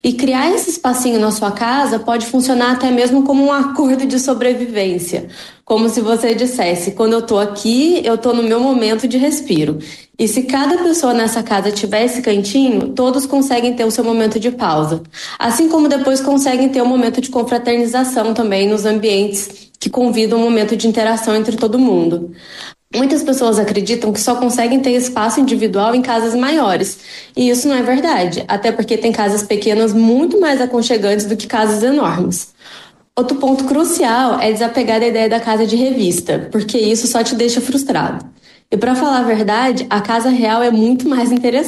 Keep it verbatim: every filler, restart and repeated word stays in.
E criar esse espacinho na sua casa pode funcionar até mesmo como um acordo de sobrevivência. Como se você dissesse, quando eu tô aqui, eu tô no meu momento de respiro. E se cada pessoa nessa casa tiver esse cantinho, todos conseguem ter o seu momento de pausa. Assim como depois conseguem ter um momento de confraternização também nos ambientes que convidam um momento de interação entre todo mundo. Muitas pessoas acreditam que só conseguem ter espaço individual em casas maiores, e isso não é verdade, até porque tem casas pequenas muito mais aconchegantes do que casas enormes. Outro ponto crucial é desapegar da ideia da casa de revista, porque isso só te deixa frustrado. E para falar a verdade, a casa real é muito mais interessante.